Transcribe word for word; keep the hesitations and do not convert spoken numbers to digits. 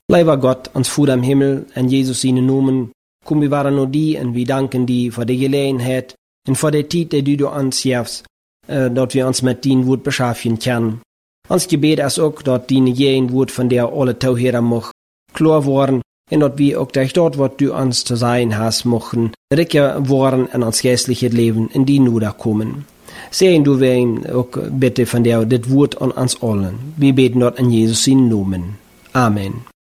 Lieber Gott, ons Vader im Himmel, en Jesus in Namen, kom we waren naar die en we danken die voor de gelegenheid en voor de tijd die du ons geeft, uh, dat we ons met dien woord beschaffen kunnen. Ons gebed is ook dat die geen woord van der alle toeheren mag klar worden en dat we ook durch dort, wat du ons te zijn hast, mochten rijker worden in ons geestliche leven in die nodig komen. Zijn du wijn ook bitte van der dit woord aan ons allen. We beten dat in Jesus in Namen. Amen.